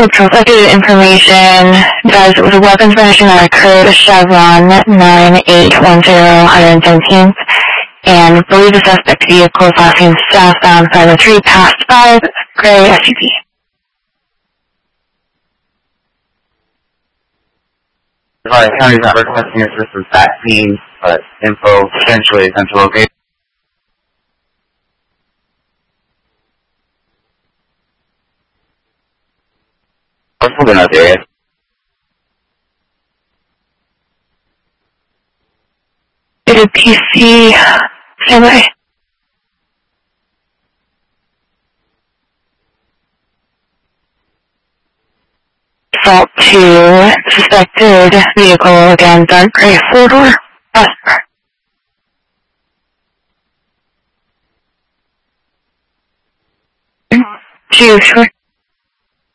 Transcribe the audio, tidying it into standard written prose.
Suspected information says it was a weapons violation that occurred at Chevron 9810 117th, and believe the suspect vehicle is passing southbound 503 past 5, gray SUV. The county is not requesting assistance at scene, but info potentially essential location. What's holding out there? Did PC standby? Assault to suspected vehicle, again, dark gray four-door passenger. Two short.